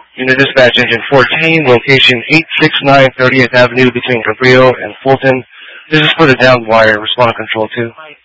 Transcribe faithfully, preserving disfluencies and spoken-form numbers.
Unit Dispatch Engine fourteen, location eight six nine thirtieth Avenue between Cabrillo and Fulton. This is for the downed wire. Respond to Control two.